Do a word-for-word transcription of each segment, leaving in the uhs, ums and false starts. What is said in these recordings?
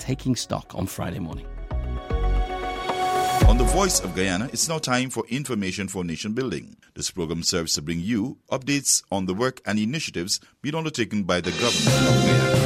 taking stock on Friday morning. On the Voice of Guyana, it's now time for Information for Nation Building. This program serves to bring you updates on the work and initiatives being undertaken by the government of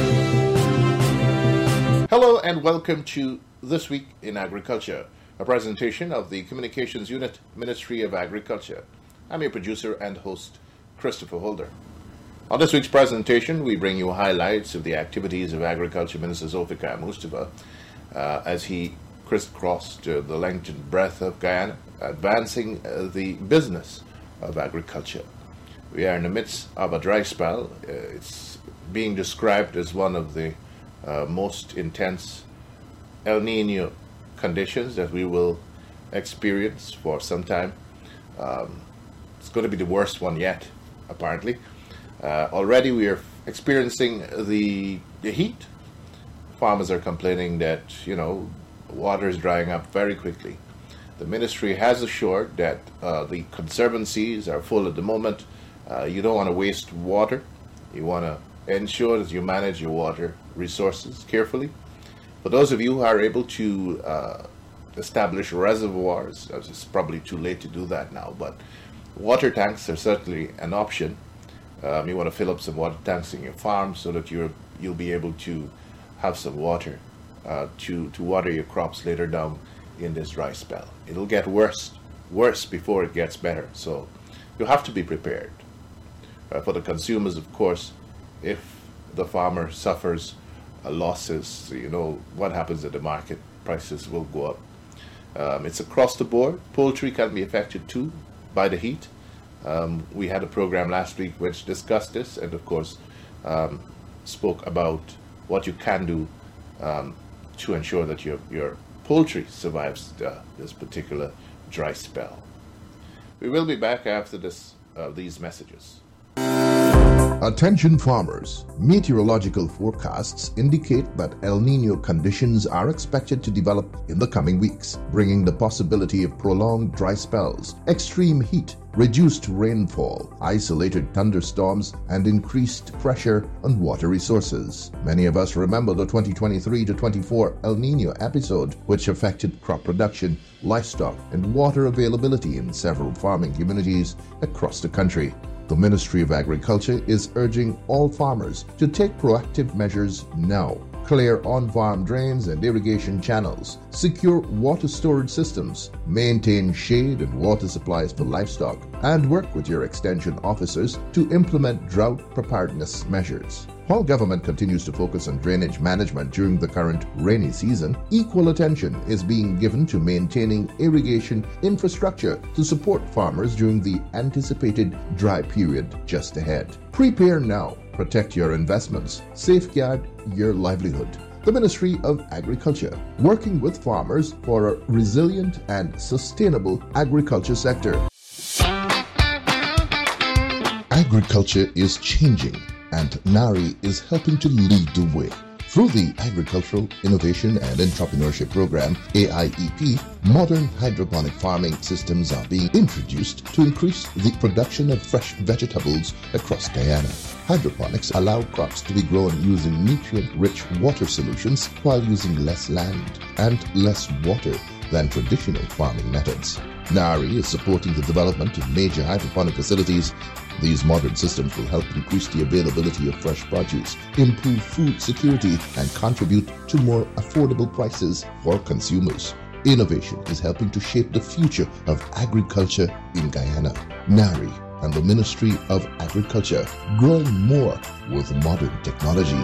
Guyana. Hello and welcome to This Week in Agriculture, a presentation of the Communications Unit, Ministry of Agriculture. I'm your producer and host, Christopher Holder. On this week's presentation, we bring you highlights of the activities of Agriculture Minister Zulfikar Mustafa uh, as he crisscrossed uh, the length and breadth of Guyana, advancing uh, the business of agriculture. We are in the midst of a dry spell. Uh, it's being described as one of the uh, most intense El Nino conditions that we will experience for some time. Um, it's going to be the worst one yet, apparently. Uh, already we are experiencing the, the heat. Farmers are complaining that, you know, water is drying up very quickly. The ministry has assured that uh, the conservancies are full at the moment. Uh, you don't want to waste water. You want to ensure that you manage your water resources carefully. For those of you who are able to uh, establish reservoirs, it's probably too late to do that now, but water tanks are certainly an option. Um, you want to fill up some water tanks in your farm so that you're, you'll be able to have some water uh, to, to water your crops later down in this dry spell. It'll get worse, worse before it gets better, so you have to be prepared. Uh, for the consumers, of course, if the farmer suffers uh, losses, you know what happens at the market, prices will go up. Um, it's across the board. Poultry can be affected too by the heat. Um, we had a program last week which discussed this and, of course, um, spoke about what you can do um, to ensure that your, your poultry survives uh, this particular dry spell. We will be back after this, uh, these messages. Attention farmers. Meteorological forecasts indicate that El Nino conditions are expected to develop in the coming weeks, bringing the possibility of prolonged dry spells, extreme heat, reduced rainfall, isolated thunderstorms, and increased pressure on water resources. Many of us remember the twenty twenty-three to twenty-four El Nino episode, which affected crop production, livestock, and water availability in several farming communities across the country. The Ministry of Agriculture is urging all farmers to take proactive measures now. Clear on-farm drains and irrigation channels, secure water storage systems, maintain shade and water supplies for livestock, and work with your extension officers to implement drought preparedness measures. While government continues to focus on drainage management during the current rainy season, equal attention is being given to maintaining irrigation infrastructure to support farmers during the anticipated dry period just ahead. Prepare now. Protect your investments. Safeguard your livelihood. The Ministry of Agriculture, working with farmers for a resilient and sustainable agriculture sector. Agriculture is changing, and NARI is helping to lead the way. Through the Agricultural Innovation and Entrepreneurship Program, A I E P, modern hydroponic farming systems are being introduced to increase the production of fresh vegetables across Guyana. Hydroponics allow crops to be grown using nutrient-rich water solutions while using less land and less water than traditional farming methods. NARI is supporting the development of major hydroponic facilities. These modern systems will help increase the availability of fresh produce, improve food security, and contribute to more affordable prices for consumers. Innovation is helping to shape the future of agriculture in Guyana. NARI and the Ministry of Agriculture, growing more with modern technology.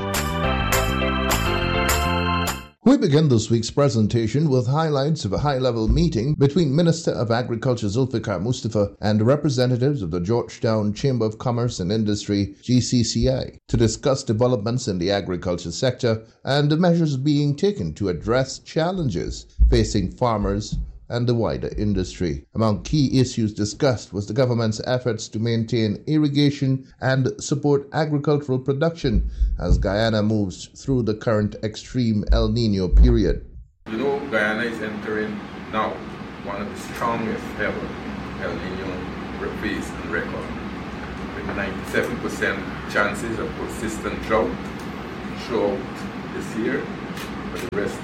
We begin this week's presentation with highlights of a high-level meeting between Minister of Agriculture Zulfikar Mustafa and representatives of the Georgetown Chamber of Commerce and Industry, G C C I, to discuss developments in the agriculture sector and the measures being taken to address challenges facing farmers and the wider industry. Among key issues discussed was the government's efforts to maintain irrigation and support agricultural production as Guyana moves through the current extreme El Nino period. You know, Guyana is entering now one of the strongest ever El Nino phase on record, with ninety-seven percent chances of persistent drought throughout this year for the rest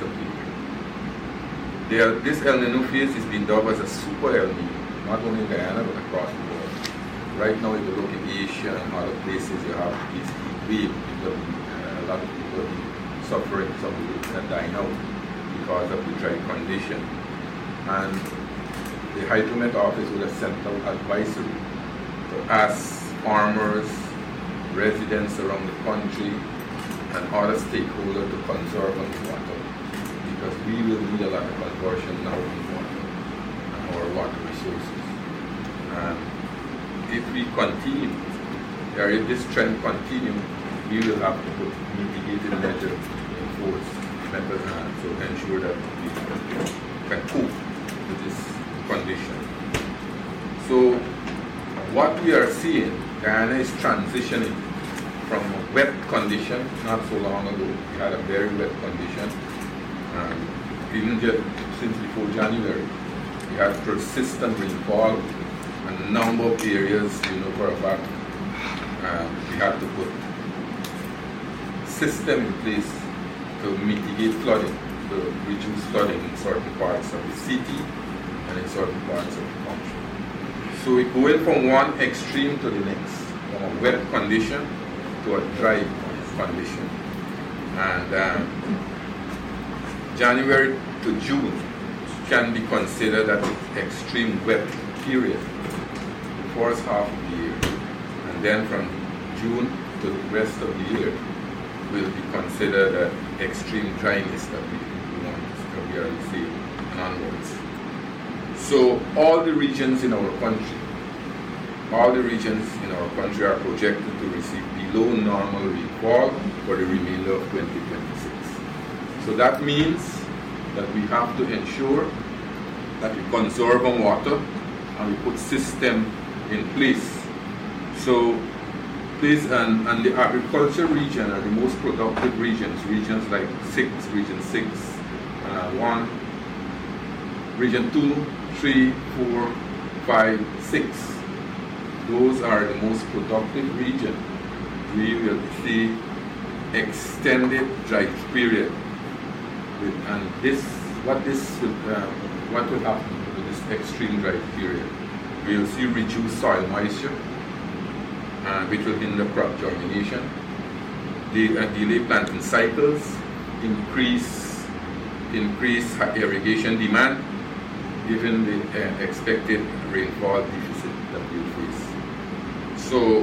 There, this El Nino phase is being dubbed as a super El Nino, not only in Guyana but across the world. Right now, if you look at Asia and other places, you have this heat wave. People, uh, a lot of people are suffering, some people are dying out because of the dry condition. And the Hydromet office will have sent out advisory to ask farmers, residents around the country, and other stakeholders to conserve on water, because we will need a lot of conversion now in water and our water resources. And if we continue, or if this trend continues, we will have to put mitigating measures in force, methods, and so ensure that we can cope with this condition. So what we are seeing, Guyana is transitioning from a wet condition. Not so long ago, we had a very wet condition. And even just since before January, we had persistent rainfall, and a number of areas, you know, for a fact, uh, we had to put system in place to mitigate flooding, to reduce flooding in certain parts of the city and in certain parts of the country. So we're going from one extreme to the next, from a wet condition to a dry condition. And um, January to June can be considered as an extreme wet period, the first half of the year. And then from June to the rest of the year will be considered an extreme dryness that we want to really see and onwards. So all the regions in our country, all the regions in our country are projected to receive below normal rainfall for the remainder of twenty twenty-six. So that means that we have to ensure that we conserve on water and we put system in place. So place and, and the agriculture region are the most productive regions, regions like six, region six, uh, one, region two, three, four, five, six. Those are the most productive regions. We will see extended dry period. With, and this, what this will, uh, what will happen with this extreme dry period? We will see reduced soil moisture, uh, which will hinder crop germination, de- uh, delay planting cycles, increase, increase irrigation demand, given the uh, expected rainfall deficit that we'll face. So,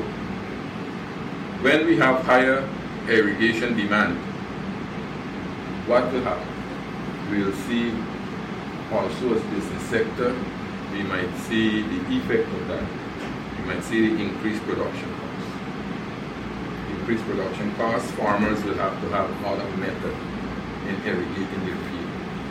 when we have higher irrigation demand, what will happen? We'll see also as business sector, we might see the effect of that. We might see the increased production costs. Increased production costs, farmers will have to have other method in irrigating their field.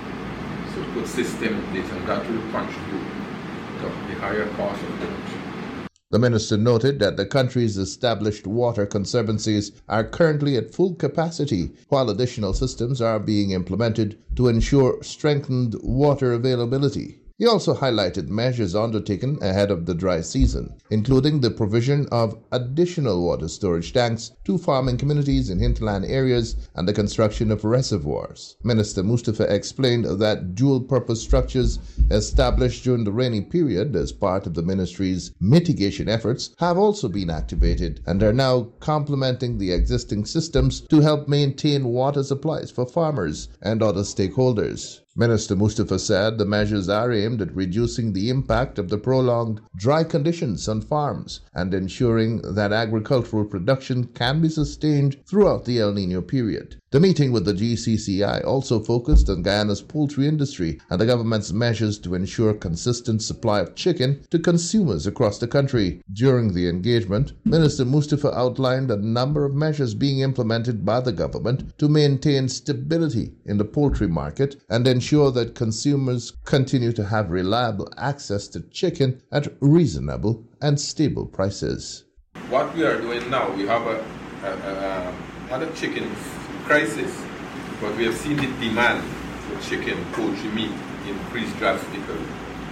So put system in place, and that will contribute to the higher cost of production. The minister noted that the country's established water conservancies are currently at full capacity, while additional systems are being implemented to ensure strengthened water availability. He also highlighted measures undertaken ahead of the dry season, including the provision of additional water storage tanks to farming communities in hinterland areas and the construction of reservoirs. Minister Mustafa explained that dual-purpose structures established during the rainy period as part of the ministry's mitigation efforts have also been activated and are now complementing the existing systems to help maintain water supplies for farmers and other stakeholders. Minister Mustafa said the measures are aimed at reducing the impact of the prolonged dry conditions on farms and ensuring that agricultural production can be sustained throughout the El Nino period. The meeting with the G C C I also focused on Guyana's poultry industry and the government's measures to ensure consistent supply of chicken to consumers across the country. During the engagement, Minister Mustafa outlined a number of measures being implemented by the government to maintain stability in the poultry market and ensure that consumers continue to have reliable access to chicken at reasonable and stable prices. What we are doing now, we have a, a, a, not a chicken crisis, but we have seen the demand for chicken, poultry meat increase drastically.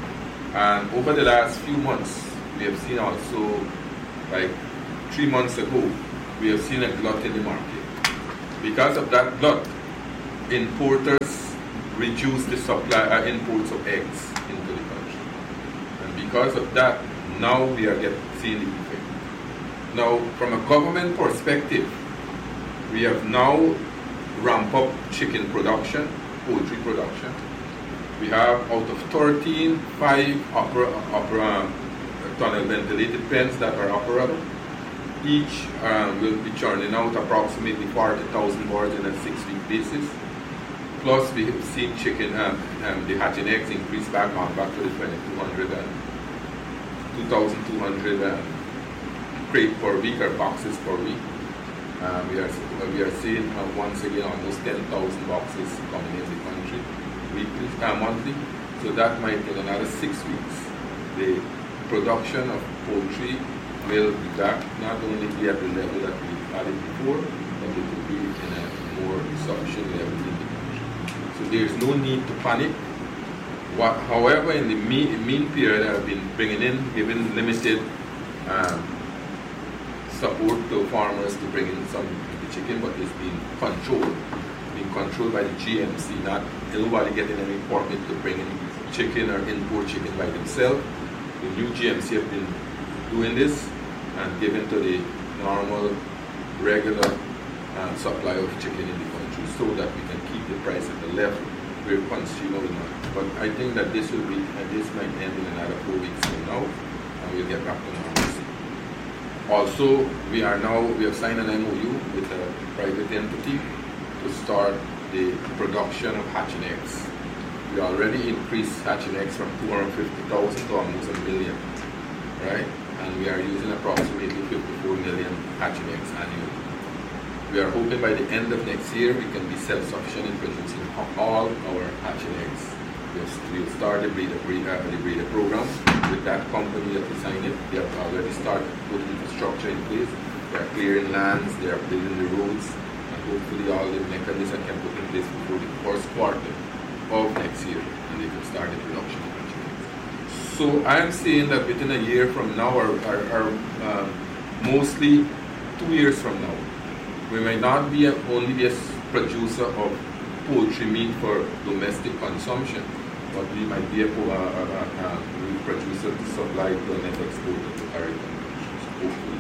And over the last few months, we have seen also, like three months ago, we have seen a glut in the market. Because of that glut, importers reduce the supply uh, imports of eggs into the country. And because of that, now we are getting seeing the effect. Now, from a government perspective, we have now ramped up chicken production, poultry production. We have out of thirteen, five opera, opera, tunnel ventilated pens that are operable. Each um, will be churning out approximately forty thousand birds on a six-week basis. Plus, we have seen chicken, um, um, the hatching eggs increase back on back to the twenty-two hundred and two thousand two hundred um, crate per week or boxes per week. Um, we are we are seeing uh, once again almost ten thousand boxes coming in the country weekly, uh, monthly. So that might in another six weeks. The production of poultry will be back, not only be at the level that we had it before, but it will be in a more sufficient level in the country. So there is no need to panic. What, however, in the mean, mean period, I have been bringing in, giving limited um, support to farmers to bring in some of the chicken, but it's being controlled, being controlled by the G M C, not nobody getting any permit to bring in chicken or import chicken by themselves. The new G M C have been doing this and given to the normal, regular uh, supply of chicken in the country so that we can keep the price at the level where consumer demand. But I think that this will be, and this might end in another four weeks from now, and we'll get back to normalcy. Also, we are now, we have signed an M O U with a private entity to start the production of hatching eggs. We already increased hatching eggs from two hundred fifty thousand to almost a million, right? And we are using approximately fifty-four million hatching eggs annually. We are hoping by the end of next year we can be self-sufficient in producing all our hatching eggs. We'll start the breeder, breeder, the breeder program with that company that we signed it. They have already started putting infrastructure in place. They are clearing lands, they are building the roads, and hopefully all the mechanisms can put in place before the first quarter of next year, and they can start the production of hatching eggs. So I'm saying that within a year from now, or, or, or um, mostly two years from now, we may not be a, only be a producer of poultry meat for domestic consumption, but we might be a, a, a, a producer to supply to and export to Caribbean countries. Hopefully.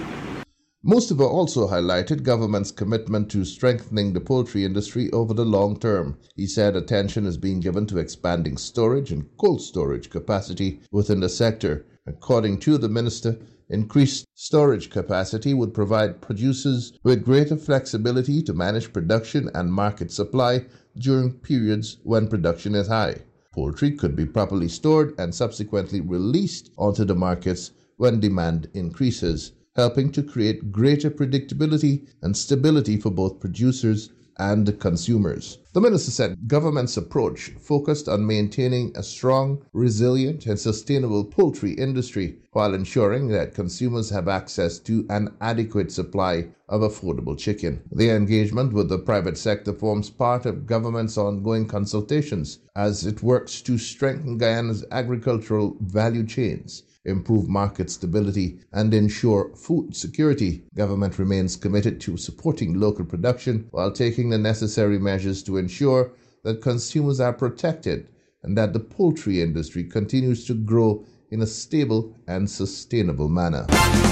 Mustafa also highlighted government's commitment to strengthening the poultry industry over the long term. He said attention is being given to expanding storage and cold storage capacity within the sector. According to the minister, increased storage capacity would provide producers with greater flexibility to manage production and market supply during periods when production is high. Poultry could be properly stored and subsequently released onto the markets when demand increases, helping to create greater predictability and stability for both producers and consumers. The minister said government's approach focused on maintaining a strong, resilient, and sustainable poultry industry while ensuring that consumers have access to an adequate supply of affordable chicken. The engagement with the private sector forms part of government's ongoing consultations as it works to strengthen Guyana's agricultural value chains, improve market stability, and ensure food security. Government remains committed to supporting local production while taking the necessary measures to ensure that consumers are protected and that the poultry industry continues to grow in a stable and sustainable manner.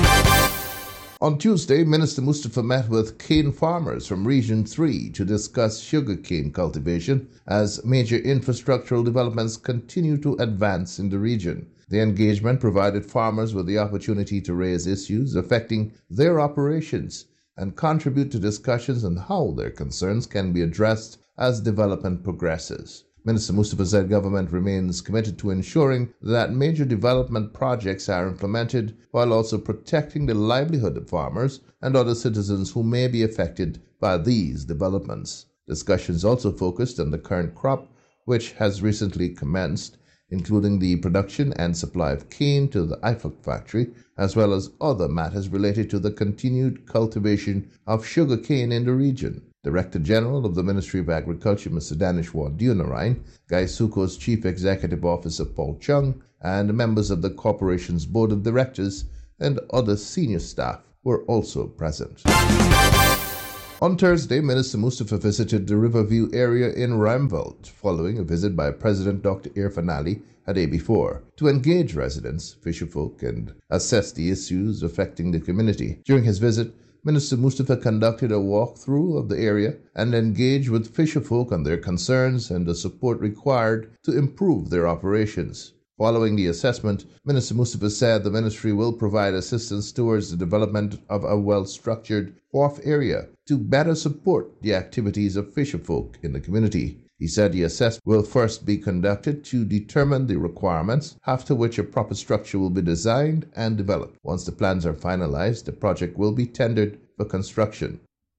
On Tuesday, Minister Mustafa met with cane farmers from Region three to discuss sugarcane cultivation as major infrastructural developments continue to advance in the region. The engagement provided farmers with the opportunity to raise issues affecting their operations and contribute to discussions on how their concerns can be addressed as development progresses. Minister Mustafa said government remains committed to ensuring that major development projects are implemented while also protecting the livelihood of farmers and other citizens who may be affected by these developments. Discussions also focused on the current crop, which has recently commenced, including the production and supply of cane to the I F A C factory, as well as other matters related to the continued cultivation of sugar cane in the region. Director General of the Ministry of Agriculture, Mister Danish Wadunarine, Gaisuko's Chief Executive Officer Paul Chung, and members of the corporation's Board of Directors and other senior staff were also present. On Thursday, Minister Mustafa visited the Riverview area in Ramveld following a visit by President Doctor Irfan Ali a day before to engage residents, fisherfolk, and assess the issues affecting the community. During his visit, Minister Mustafa conducted a walkthrough of the area and engaged with fisherfolk on their concerns and the support required to improve their operations. Following the assessment, Minister Mustafa said the ministry will provide assistance towards the development of a well-structured wharf area to better support the activities of fisherfolk in the community. He said the assessment will first be conducted to determine the requirements, after which a proper structure will be designed and developed. Once the plans are finalized, the project will be tendered for construction.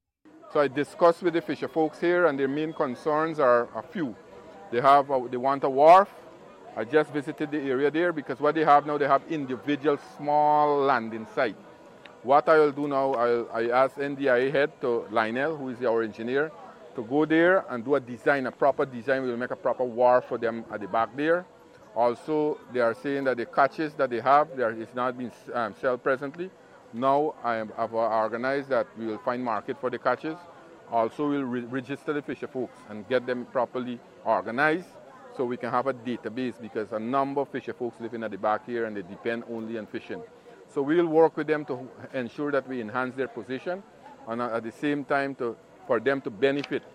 So I discussed with the fisherfolks here, and their main concerns are a few. They have a, they want a wharf. I just visited the area there because what they have now, they have individual small landing site. What I will do now, I'll, I asked N D I A head to Lionel, who is our engineer, to go there and do a design, a proper design. We will make a proper wharf for them at the back there. Also, they are saying that the catches that they have, they are, it's not being um, sold presently. Now I have organized that we will find market for the catches. Also, we'll re register the fisher folks and get them properly organized, so we can have a database, because a number of fisher folks living at the back here and they depend only on fishing. So we'll work with them to ensure that we enhance their position, and at the same time to, for them to benefit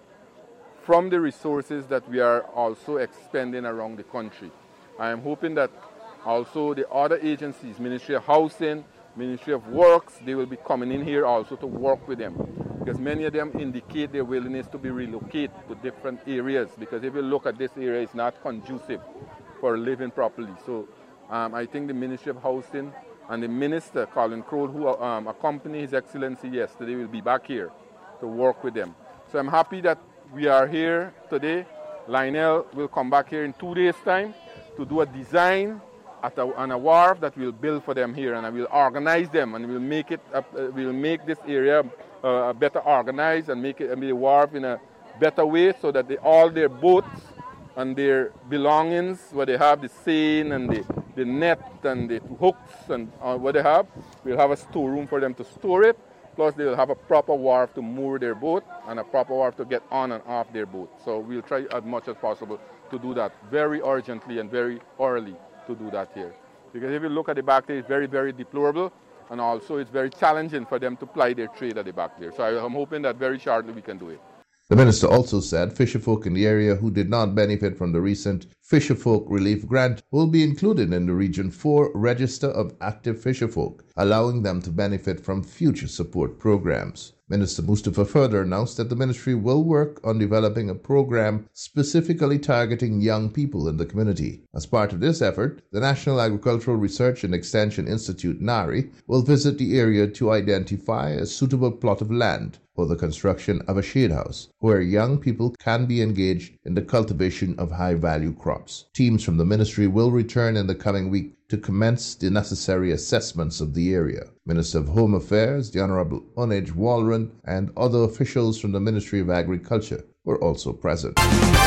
from the resources that we are also expending around the country. I am hoping that also the other agencies, Ministry of Housing, Ministry of Works, they will be coming in here also to work with them, because many of them indicate their willingness to be relocated to different areas, because if you look at this area, it's not conducive for living properly. So um, I think the Ministry of Housing and the Minister, Colin Crowell, who um, accompanied His Excellency yesterday, will be back here to work with them. So I'm happy that we are here today. Lionel will come back here in two days' time to do a design at a, on a wharf that we'll build for them here, and I will organize them, and we'll make it. Uh, we'll make this area uh, better organized and make it and the wharf in a better way, so that they, all their boats and their belongings, where they have the seine and the, the net and the hooks and uh, what they have, we'll have a storeroom for them to store it. Plus, they will have a proper wharf to moor their boat and a proper wharf to get on and off their boat. So we'll try as much as possible to do that very urgently and very early to do that here. Because if you look at the back there, it's very, very deplorable, and also it's very challenging for them to ply their trade at the back there. So I'm hoping that very shortly we can do it. The minister also said fisherfolk in the area who did not benefit from the recent Fisherfolk Relief Grant will be included in the Region four Register of Active Fisherfolk, allowing them to benefit from future support programs. Minister Mustafa further announced that the ministry will work on developing a program specifically targeting young people in the community. As part of this effort, the National Agricultural Research and Extension Institute, NARI, will visit the area to identify a suitable plot of land for the construction of a shade house, where young people can be engaged in the cultivation of high-value crops. Teams from the ministry will return in the coming week to commence the necessary assessments of the area. Minister of Home Affairs, the Honorable Onage Walron, and other officials from the Ministry of Agriculture were also present.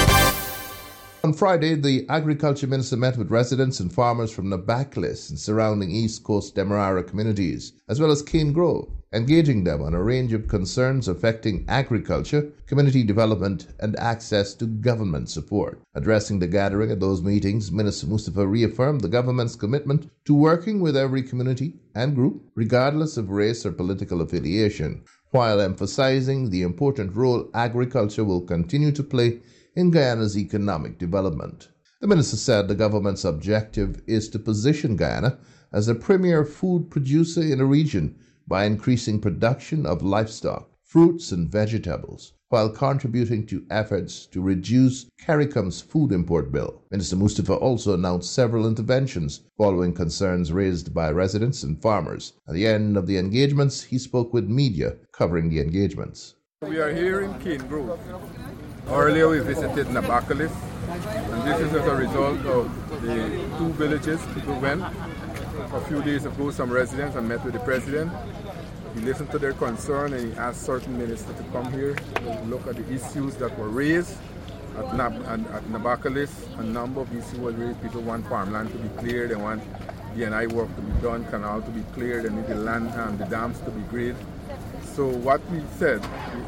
On Friday, the Agriculture Minister met with residents and farmers from Nabaklis and surrounding East Coast Demerara communities, as well as Cane Grove, engaging them on a range of concerns affecting agriculture, community development, and access to government support. Addressing the gathering at those meetings, Minister Mustafa reaffirmed the government's commitment to working with every community and group, regardless of race or political affiliation, while emphasizing the important role agriculture will continue to play in Guyana's economic development. The minister said the government's objective is to position Guyana as a premier food producer in the region by increasing production of livestock, fruits, and vegetables, while contributing to efforts to reduce CARICOM's food import bill. Minister Mustafa also announced several interventions following concerns raised by residents and farmers. At the end of the engagements, he spoke with media covering the engagements. We are here in Cane Grove. Earlier we visited Nabaklis, and this is as a result of the two villages people went. A few days ago, some residents and met with the president. He listened to their concern and he asked certain ministers to come here to look at the issues that were raised at, Nab and at Nabaklis. A number of issues were raised. People want farmland to be cleared, they want D and I work to be done, canal to be cleared, they need the land and the dams to be graded. So what we said, we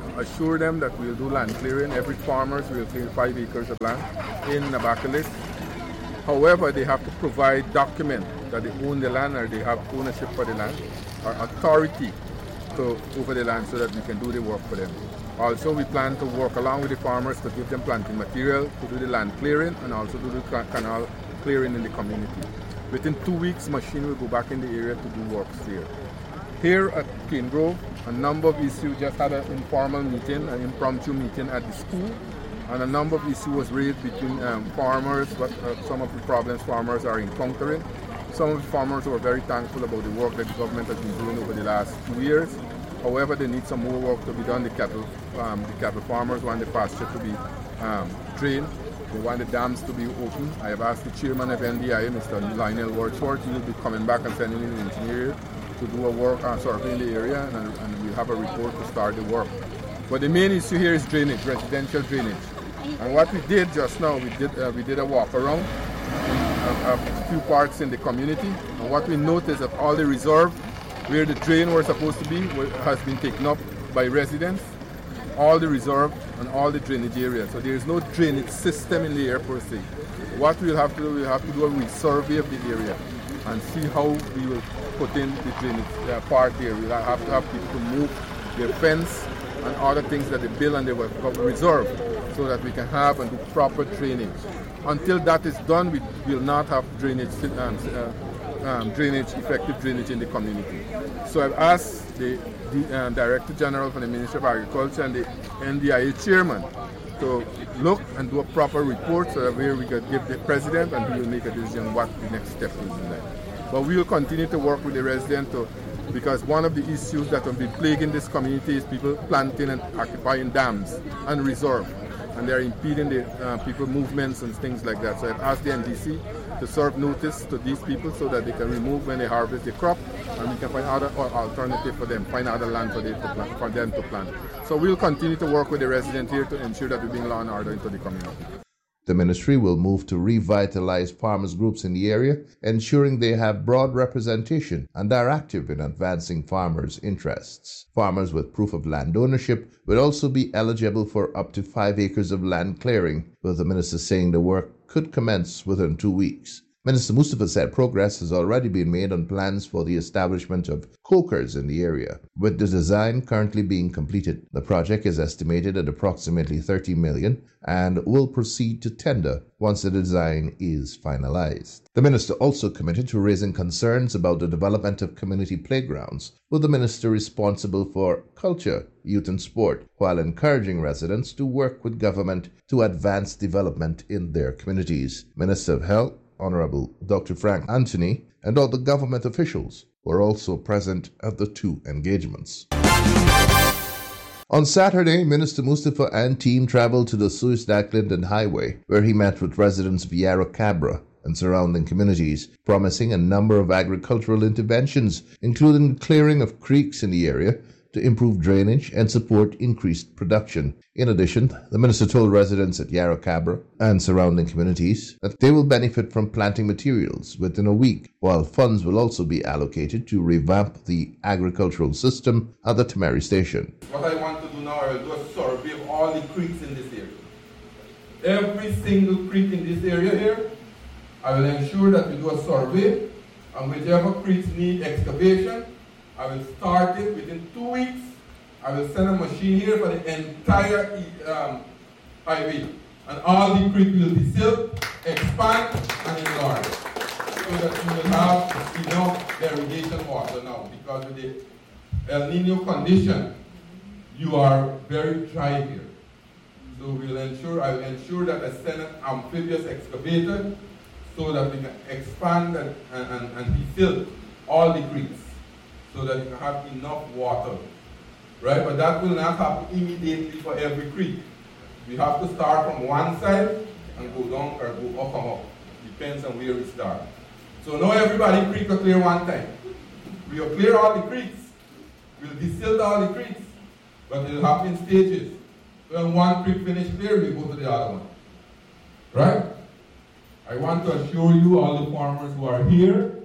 assure them that we'll do land clearing. Every farmers will clear five acres of land in Nabakalis. However, they have to provide document that they own the land or they have ownership for the land or authority to, over the land so that we can do the work for them. Also, we plan to work along with the farmers to give them planting material, to do the land clearing and also do the canal clearing in the community. Within two weeks, machine will go back in the area to do works there. Here at Cane Grove, a number of issues, just had an informal meeting, an impromptu meeting at the school, and a number of issues was raised between um, farmers, but uh, some of the problems farmers are encountering. Some of the farmers were very thankful about the work that the government has been doing over the last two years. However, they need some more work to be done. The cattle, um, the cattle farmers want the pasture to be um, drained. They want the dams to be open. I have asked the chairman of N D I A, Mister Lionel Wordsworth. He will be coming back and sending in an engineer to do a work uh, survey in the area, and, and we'll have a report to start the work. But the main issue here is drainage, residential drainage. And what we did just now, we did uh, we did a walk around in a, a few parts in the community, and what we noticed that all the reserve where the drain was supposed to be has been taken up by residents, all the reserve and all the drainage areas. So there is no drainage system in the area per se. What we'll have to do, we'll have to do a resurvey of the area and see how we will put in the drainage uh, part there. We'll have to have people to move their fence and other things that they build and they will reserve so that we can have and do proper drainage. Until that is done, we will not have drainage, um, uh, um, drainage, effective drainage in the community. So I've asked the, the um, Director General for the Ministry of Agriculture and the N D I A Chairman to look and do a proper report so that where we can give the President and he will make a decision what the next step is in that. But we will continue to work with the resident to, because one of the issues that have been plaguing this community is people planting and occupying dams and reserve, and they're impeding the uh, people movements and things like that. So I've asked the N D C to serve notice to these people so that they can remove when they harvest the crop, and we can find other alternative for them, find other land for them to plant. For them to plant. So we'll continue to work with the residents here to ensure that we bring law and order into the community. The ministry will move to revitalize farmers' groups in the area, ensuring they have broad representation and are active in advancing farmers' interests. Farmers with proof of land ownership will also be eligible for up to five acres of land clearing, with the minister saying the work could commence within two weeks. Minister Mustafa said progress has already been made on plans for the establishment of cokers in the area, with the design currently being completed. The project is estimated at approximately thirty million dollars and will proceed to tender once the design is finalized. The minister also committed to raising concerns about the development of community playgrounds, with the minister responsible for culture, youth and sport, while encouraging residents to work with government to advance development in their communities. Minister of Health, Honorable Doctor Frank Anthony, and other government officials were also present at the two engagements. On Saturday, Minister Mustafa and team traveled to the Suez-Clinton Highway, where he met with residents of Yarra Cabra and surrounding communities, promising a number of agricultural interventions, including the clearing of creeks in the area to improve drainage and support increased production. In addition, the minister told residents at Yarra Cabra and surrounding communities that they will benefit from planting materials within a week, while funds will also be allocated to revamp the agricultural system at the Temeri station. What I want to do now, I will do a survey of all the creeks in this area. Every single creek in this area here, I will ensure that we do a survey, and whichever creeks need excavation, I will start it within two weeks. I will send a machine here for the entire um, highway. And all the creeks will be sealed, expand, and enlarge. So that we will have enough irrigation water now. Because with the El Nino condition, you are very dry here. So we'll ensure, I will ensure that I send an amphibious excavator so that we can expand and, and, and refill all the creeks, so that you can have enough water, right? But that will not happen immediately for every creek. We have to start from one side and go down or go up and up. Depends on where we start. So now everybody creek will clear one time. We will clear all the creeks. We'll desilt all the creeks, but it will happen in stages. When one creek finish clear, we go to the other one, right? I want to assure you, all the farmers who are here,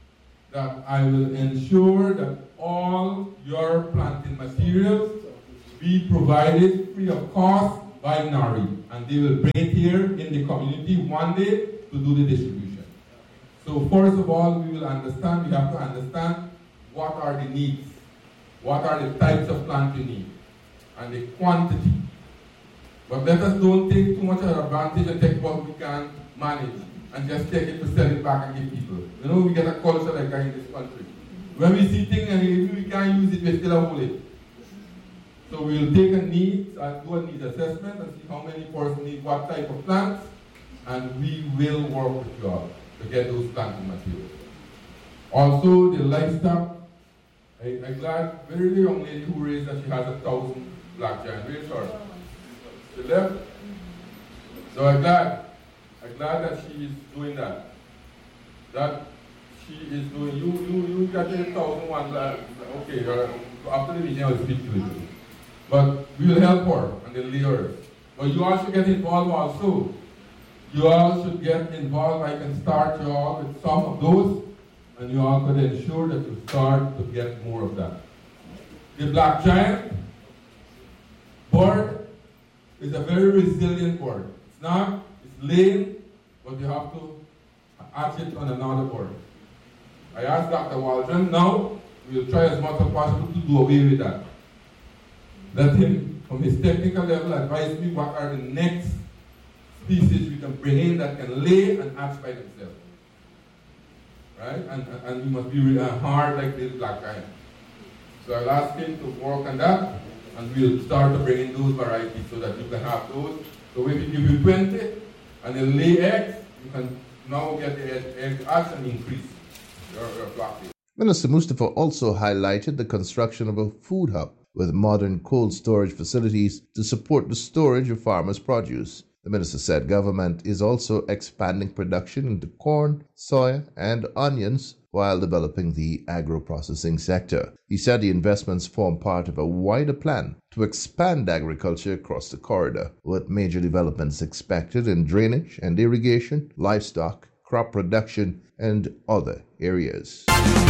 that I will ensure that all your planting materials we provide it free of cost by N A R I, and they will bring it here in the community one day to do the distribution. So first of all, we will understand, we have to understand what are the needs, what are the types of plants we need, and the quantity. But let us don't take too much advantage and take what we can manage and just take it to sell it back and give people. You know, we get a culture like that in this country. When we see things and we can't use it, we still hold it. So we will take a need, and do a needs assessment and see how many persons need what type of plants, and we will work with you all to get those planting materials. Also, the livestock, I, I'm glad, very young lady who raised that she has a thousand black giant. Very short. She left. So I'm glad. I'm glad that she is doing that. That she is doing, you you you got a thousand one, okay, uh, after the meeting I will speak to you. But we will help her and the layers. But you all should get involved also. You all should get involved. I can start you all with some of those, and you all could ensure that you start to get more of that. The black giant bird is a very resilient bird. It's not, it's lame, but you have to hatch it on another bird. I asked Doctor Waldron, now we'll try as much as possible to do away with that. Let him, from his technical level, advise me what are the next species we can bring in that can lay and hatch by themselves. Right? And, and, and we must be really hard like this black giant. So I'll ask him to work on that, and we'll start to bring in those varieties so that you can have those. So if we give you twenty and they lay eggs, you can now get the egg, egg hatch and increase your, your flock. Minister Mustafa also highlighted the construction of a food hub with modern cold storage facilities to support the storage of farmers' produce. The minister said government is also expanding production into corn, soya, and onions while developing the agro-processing sector. He said the investments form part of a wider plan to expand agriculture across the corridor, with major developments expected in drainage and irrigation, livestock, crop production, and other areas.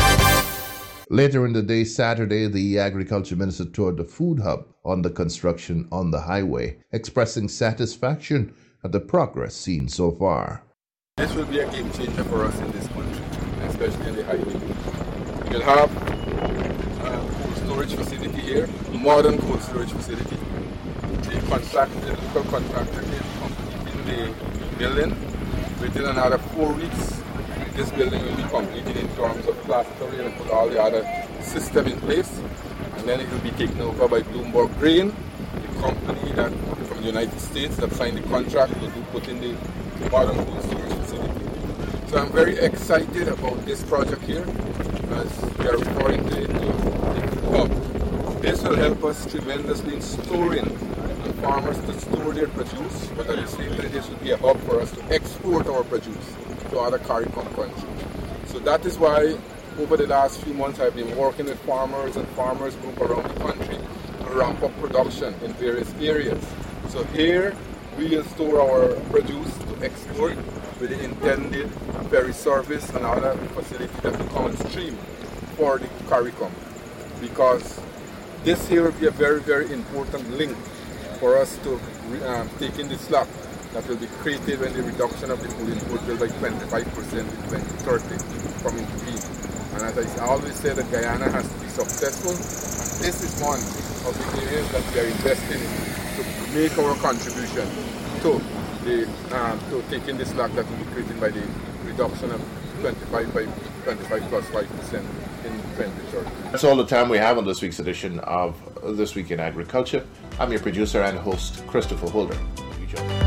Later in the day, Saturday, the Agriculture Minister toured the food hub under construction on the highway, expressing satisfaction at the progress seen so far. This will be a game changer for us in this country, especially in the highway. We'll have a cold storage facility here, modern cold storage facility. The contractor, the local contractor is completing the building. Within another four weeks, this building will be completed in terms of plastering and put all the other system in place, and then it will be taken over by Bloomberg Grain, the company that from the United States that signed the contract to put in the modern cold storage facility. So I'm very excited about this project here, as we are referring to it, the hub. This will help us tremendously in storing and farmers to store their produce, but at the same time this will be a hub for us to export our produce to other CARICOM countries. So that is why over the last few months I've been working with farmers and farmers group around the country to ramp up production in various areas. So here we will store our produce to export with the intended ferry service and other facilities that will come on stream for the CARICOM, because this here will be a very, very important link for us to um, take in the slack that will be created when the reduction of the food import will by twenty-five percent in twenty thirty from into being. And as I always say, that Guyana has to be successful, and this is one of the areas that we are investing in to make our contribution to the um, to taking the slack that will be created by the reduction of twenty-five by twenty-five plus five percent in twenty thirty. That's all the time we have on this week's edition of This Week in Agriculture. I'm your producer and host, Christopher Holder. You join.